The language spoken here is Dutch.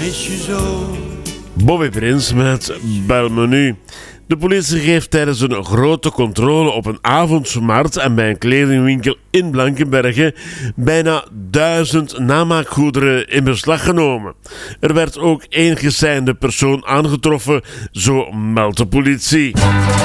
mis je zo. Bobby Prins met Bel me nu. De politie heeft tijdens een grote controle op een avondmarkt en bij een kledingwinkel in Blankenberge bijna 1000 namaakgoederen in beslag genomen. Er werd ook één geseinde persoon aangetroffen, zo meldt de politie.